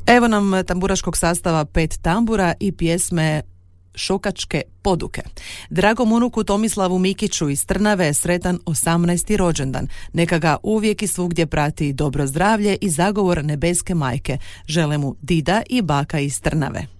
Evo nam tamburaškog sastava 5 tambura i pjesme Šokačke poduke. Dragom unuku Tomislavu Mikiću iz Trnave sretan 18. rođendan. Neka ga uvijek i svugdje prati dobro zdravlje i zagovor nebeske majke. Žele mu dida i baka iz Trnave.